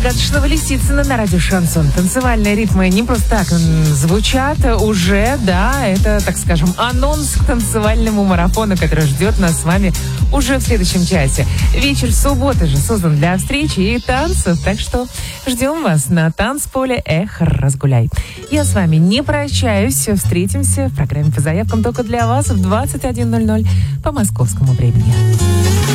Загадочного Лисицына на радио Шансон. Танцевальные ритмы не просто так звучат уже, да, это, так скажем, анонс к танцевальному марафону, который ждет нас с вами уже в следующем часе. Вечер субботы же создан для встречи и танцев, так что ждем вас на танцполе «Эх, разгуляй». Я с вами не прощаюсь, встретимся в программе по заявкам только для вас в 21:00 по московскому времени.